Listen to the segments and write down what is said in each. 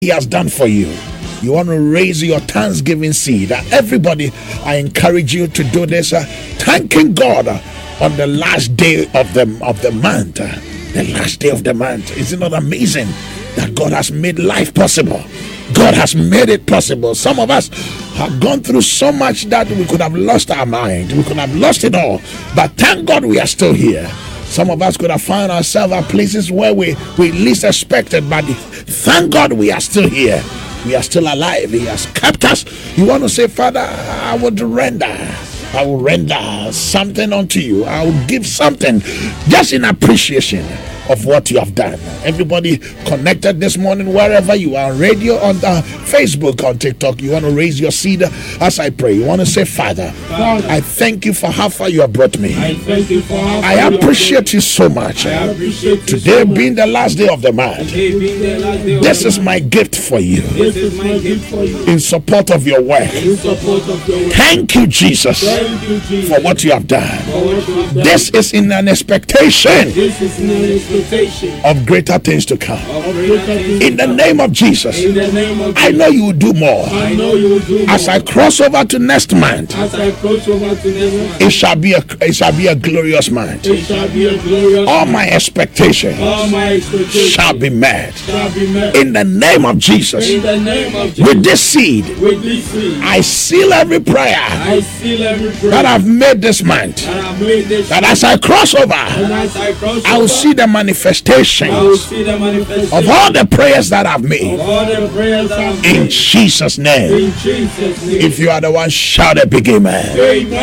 He has done for you. You want to raise your thanksgiving seed. Everybody, I encourage you to do this. Thanking God on the last day of the month. The last day of the month. Is it not amazing that God has made life possible? God has made it possible. Some of us have gone through so much that we could have lost our mind. We could have lost it all. But thank God we are still here. Some of us could have found ourselves at places where we least expected. But thank God we are still here. We are still alive. He has kept us. You want to say, Father, I will render something unto you. I will give something just in appreciation of what you have done. Everybody connected this morning, wherever you are, on radio, on the Facebook, on TikTok, you want to raise your seed as I pray. You want to say, Father, I thank you for how far you have brought me. I appreciate you so much. Today being the last day of the month, this is my gift for you. In support of your work. Thank you, Jesus, for what you have done. This is in an expectation of greater things to come. In the name of Jesus, I know you will do more. As I cross over to next month, it shall be a glorious month. All my expectations shall be met. In the name of Jesus, with this seed, I seal every prayer that I've made this month. That as I cross over, I will see the manifestations of all the prayers that I've made. In Jesus' name. If you are the one, shout a big amen.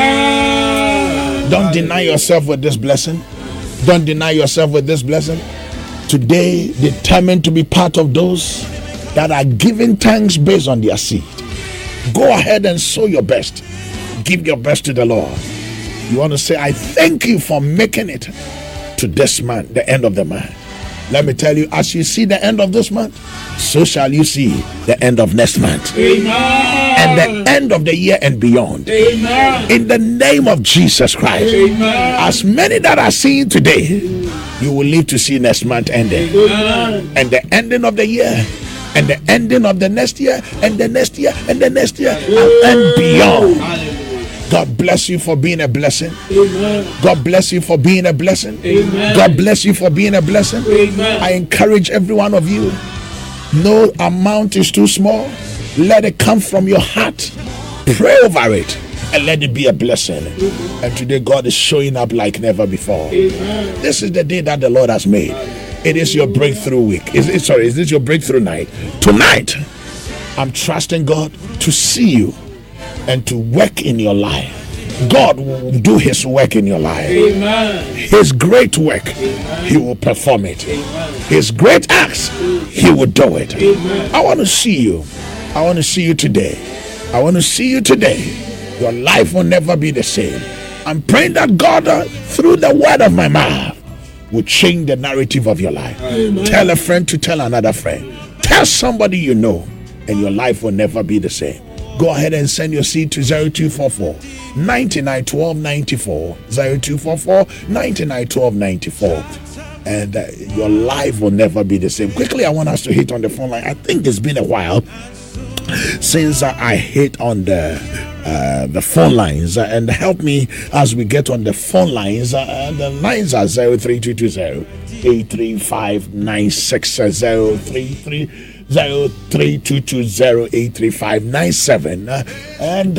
Don't deny yourself with this blessing. Don't deny yourself with this blessing. Today, determined to be part of those that are giving thanks based on their seed. Go ahead and sow your best. Give your best to the Lord. You want to say, I thank you for making it to this month, the end of the month. Let me tell you, as you see the end of this month, so shall you see the end of next month. Amen. And the end of the year and beyond. Amen. In the name of Jesus Christ. Amen. As many that are seeing today, you will live to see next month ending. Amen. And the ending of the year, and the ending of the next year, and the next year, and the next year, and beyond. Hallelujah. God bless you for being a blessing. Amen. God bless you for being a blessing. Amen. God bless you for being a blessing. Amen. I encourage every one of you. No amount is too small. Let it come from your heart. Pray over it and let it be a blessing. Amen. And today God is showing up like never before. Amen. This is the day that the Lord has made. It is your breakthrough week. Is this your breakthrough night? Tonight, I'm trusting God to see you and to work in your life. God will do his work in your life. Amen. His great work, amen, he will perform it. Amen. His great acts, he will do it. Amen. I want to see you. I want to see you today. I want to see you today. Your life will never be the same. I'm praying that God, through the word of my mouth, will change the narrative of your life. Amen. Tell a friend to tell another friend. Tell somebody you know, and your life will never be the same. Go ahead and send your seed to 0244 9912 94 0244 9912 94, and your life will never be the same. Quickly, I want us to hit on the phone line. I think it's been a while since I hit on the phone lines, and help me as we get on the phone lines. The lines are 0320 835 9633 0322083597 and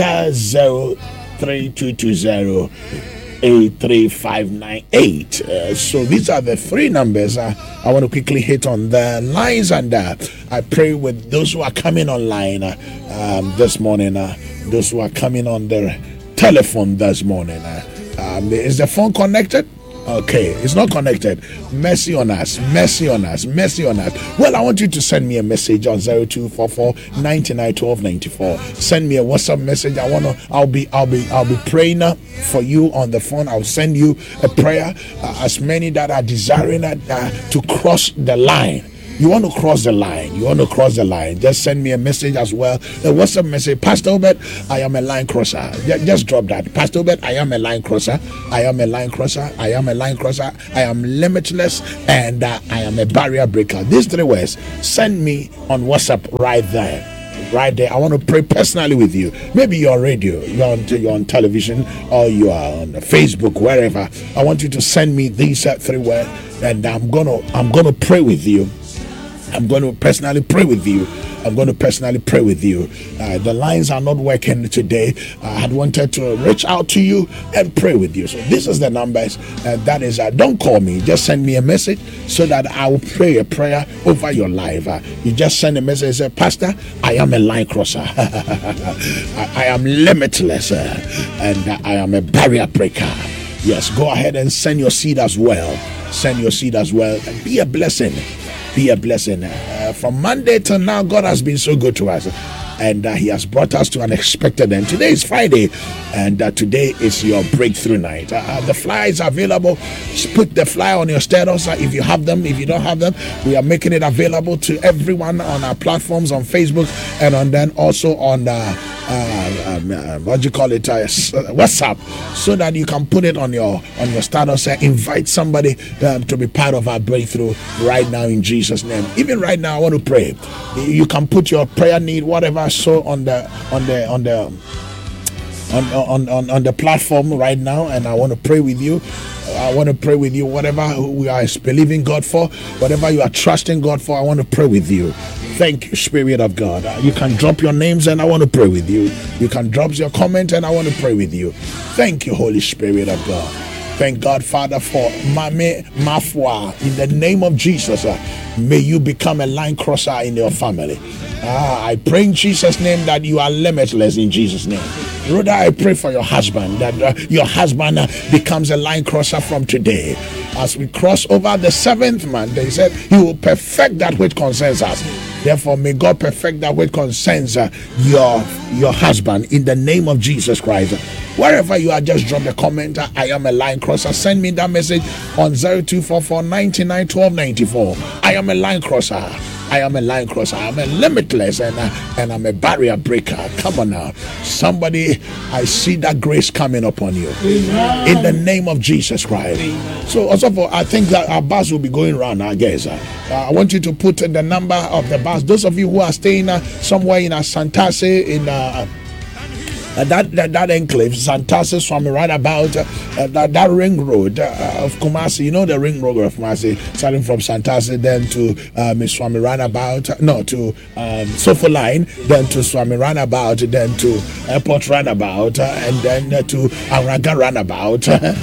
0322083598. So these are the three numbers. I want to quickly hit on the lines, and I pray with those who are coming online this morning, those who are coming on the telephone this morning. Is the phone connected? Okay, it's not connected. Mercy on us, mercy on us, mercy on us. Well, I want you to send me a message on 0244 9912 94. Send me a WhatsApp message. I'll be praying for you on the phone. I'll send you a prayer. As many that are desiring to cross the line you want to cross the line, just send me a message as well. A WhatsApp message, Pastor Obed, I am a line crosser. Just drop that. Pastor Obed, I am a line crosser. I am a line crosser. I am a line crosser. I am limitless, and I am a barrier breaker. These 3 words, send me on WhatsApp right there. I want to pray personally with you. Maybe you're on radio, you're on television, or you are on Facebook, wherever. I want you to send me these 3 words, and I'm gonna pray with you. I'm going to personally pray with you. The lines are not working today. I had wanted to reach out to you and pray with you. So this is the numbers. That is, don't call me. Just send me a message so that I will pray a prayer over your life. You just send a message, say, Pastor, I am a line crosser. I am limitless, and I am a barrier breaker. Yes, go ahead and send your seed as well. And be a blessing. From Monday till now, God has been so good to us, and He has brought us to an expected end. Today is Friday, and today is your breakthrough night. The flyer is available. Just put the flyer on your status if you have them. If you don't have them, we are making it available to everyone on our platforms on Facebook, and then also on WhatsApp, so that you can put it on your status and invite somebody to be part of our breakthrough right now in Jesus' name. Even right now, I want to pray. You can put your prayer need, whatever, so on the platform right now, and I want to pray with you. Whatever we are believing God for, whatever you are trusting God for, I want to pray with you. Thank you, Spirit of God. You can drop your names, and I want to pray with you. You can drop your comment, and I want to pray with you. Thank you, Holy Spirit of God. Thank God, Father, for Mame Mafwa. In the name of Jesus, may you become a line crosser in your family. I pray in Jesus' name that you are limitless in Jesus' name. Rhoda, I pray for your husband, that your husband becomes a line crosser from today. As we cross over the 7th month, they said he will perfect that which concerns us. Therefore, may God perfect that which concerns your husband in the name of Jesus Christ. Wherever you are, just drop the comment. I am a line crosser. Send me that message on 0244 99 12 94. I am a line crosser. I am a line crosser. I'm a limitless, and I'm a barrier breaker. Come on now. Somebody, I see that grace coming upon you. Amen. In the name of Jesus Christ. Amen. So also, I think that our bus will be going around, I guess. I want you to put the number of the bus. Those of you who are staying somewhere in Santase, in that enclave, Santase, Swami, right about that ring road of Kumasi. You know the ring road of Kumasi, starting from Santase, then to Swami Runabout, to Sofo Line, then to Swami Runabout, then to Airport Runabout, and then to Araga Runabout,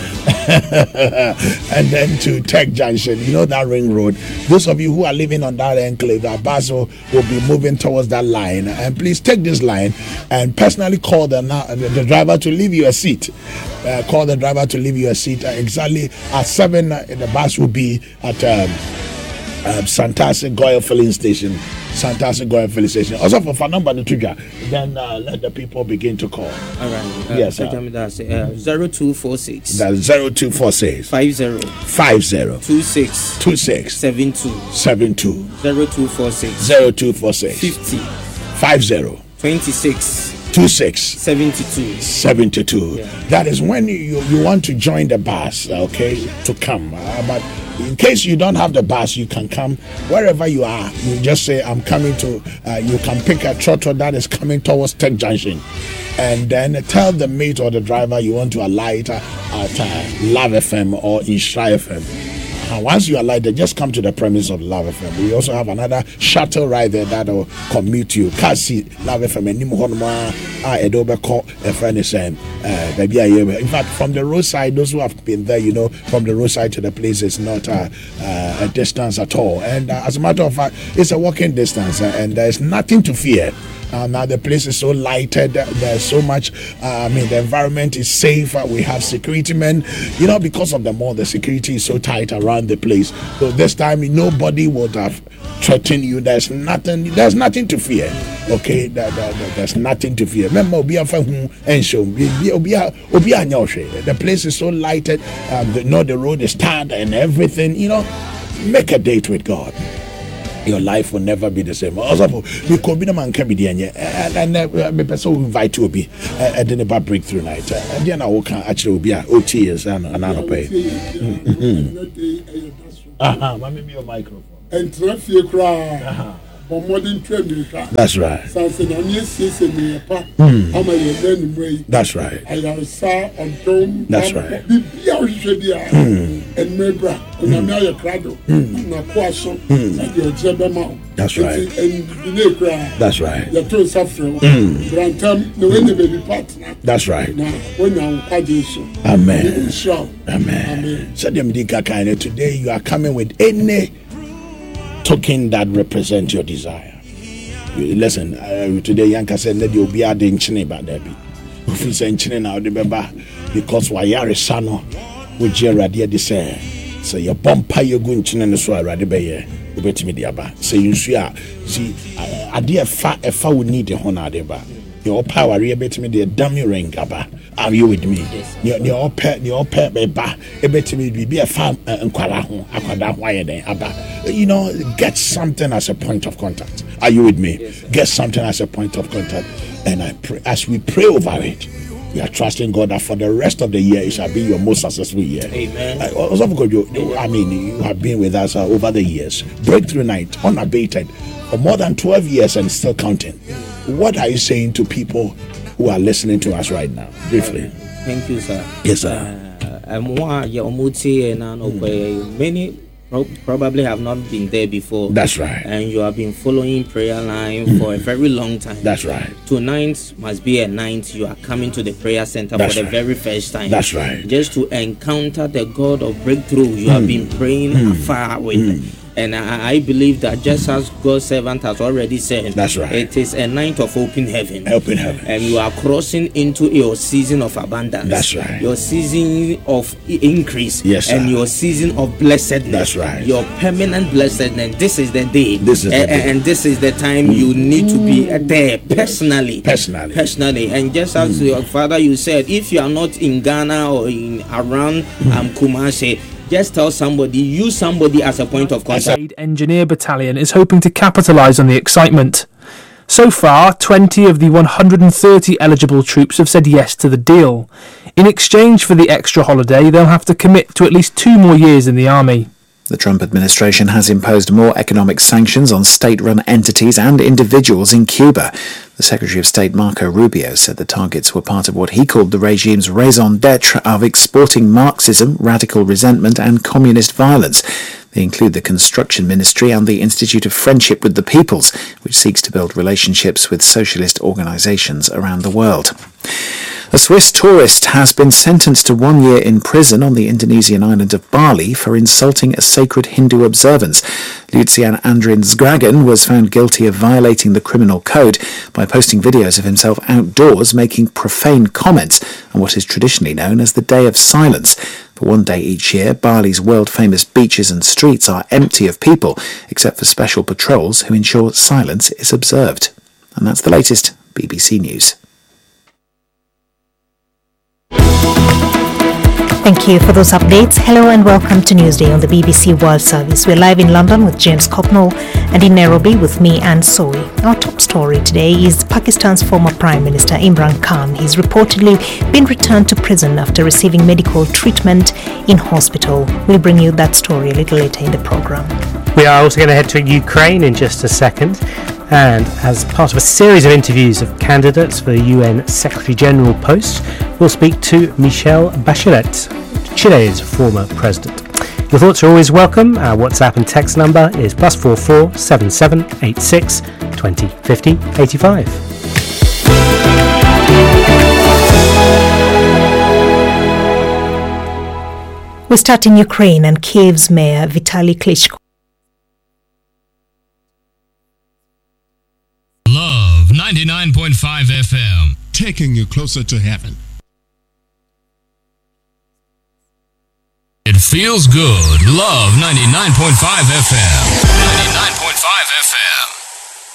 and then to Tech Junction. You know that ring road. Those of you who are living on that enclave, our bus will be moving towards that line. And please take this line and personally call the driver to leave you a seat. Call the driver to leave you a seat. Exactly at 7, the bus will be at Santase Goyle Filling Station. Also for number the trigger, then let the people begin to call. All right. Yes, sir. That's 0246. That's 0246 50 26 72 0246 50 26 72. Yeah. That is when you want to join the bus, okay, to come. But in case you don't have the bus, you can come wherever you are. You just say, I'm coming to, you can pick a trotro that is coming towards Tech Junction. And then tell the mate or the driver you want to alight at Love FM or Ishra FM. And once you are lighted, just come to the premise of Love FM. We also have another shuttle right there that will commute you. Kasi Love FM and Nimuhonma Edobe call a friend is saying, in fact, from the roadside, those who have been there, from the roadside to the place is not a distance at all. And as a matter of fact, it's a walking distance, and there's nothing to fear. Now the place is so lighted. There's so much. The environment is safe. We have security men. Because of the mall, the security is so tight around the place. So this time, nobody would have threatened you. There's nothing to fear. Okay, there's nothing to fear. Remember, the place is so lighted. The road is tarred and everything. Make a date with God. your life will never be the same. Also, we could be the man can be the and me person invite you be at the bar breakthrough night. And then I will actually be OTs and I pay. Maybe your microphone. And traffic cry. That's right. That's right. That's right. That's right. That's right. That's right. Amen. Amen. So today you are coming with any token that represents your desire. Listen, today Yanka said that you'll be adding chine about that. If you say chine now, because why are sano with your radia de say, so your bumper you're going chine so radibay, you bet me the aba. Say you see, a dear fat if I would need a honor deba. Your power, you bet me the dummy ring aba. Are you with me? Your pet, beba, a bet me be a farm and quaraho, aquada wire aba. You know, get something as a point of contact. Are you with me? Yes, get something as a point of contact. And I pray, as we pray over it, we are trusting God that for the rest of the year, it shall be your most successful year. Amen. You have been with us over the years. Breakthrough night, unabated, for more than 12 years and still counting. What are you saying to people who are listening to us right now? Briefly. Thank you, sir. Yes, sir. Many probably have not been there before. That's right. And you have been following prayer line for a very long time. That's right. Tonight must be a night you are coming to the prayer center for the very first time. That's right. Just to encounter the God of breakthrough you have been praying afar with. And I believe that just as God's servant has already said, that's right. It is a night of open heaven. Open heaven. And you are crossing into your season of abundance. That's right. Your season of increase. Yes, sir. And your season of blessedness. That's right. Your permanent blessedness. This is the day. This is the day. And this is the time you need to be there personally. Personally. And just as your father, you said, if you are not in Ghana or in around Kumasi, just tell somebody, use somebody as a point of contact. Engineer Battalion is hoping to capitalise on the excitement. So far, 20 of the 130 eligible troops have said yes to the deal. In exchange for the extra holiday, they'll have to commit to at least 2 more years in the army. The Trump administration has imposed more economic sanctions on state-run entities and individuals in Cuba. The Secretary of State Marco Rubio said the targets were part of what he called the regime's raison d'etre of exporting Marxism, radical resentment and communist violence. They include the Construction Ministry and the Institute of Friendship with the Peoples, which seeks to build relationships with socialist organisations around the world. A Swiss tourist has been sentenced to 1 year in prison on the Indonesian island of Bali for insulting a sacred Hindu observance. Lucian Andrin Zgragan was found guilty of violating the criminal code by posting videos of himself outdoors making profane comments on what is traditionally known as the Day of Silence. For 1 day each year, Bali's world-famous beaches and streets are empty of people, except for special patrols who ensure silence is observed. And that's the latest BBC News. Thank you for those updates. Hello and welcome to Newsday on the BBC World Service. We're live in London with James Copnall and in Nairobi with me, Anne Soy. Our top story today is Pakistan's former Prime Minister Imran Khan. He's reportedly been returned to prison after receiving medical treatment in hospital. We'll bring you that story a little later in the programme. We are also going to head to Ukraine in just a second. And as part of a series of interviews of candidates for the UN Secretary-General post, we'll speak to Michelle Bachelet, Chile's former president. Your thoughts are always welcome. Our WhatsApp and text number is +44 7786 20 50 85. We start in Ukraine and Kiev's mayor Vitaly Klitschko. Love 99.5 FM, taking you closer to heaven. It feels good. Love 99.5 FM. 99.5 FM.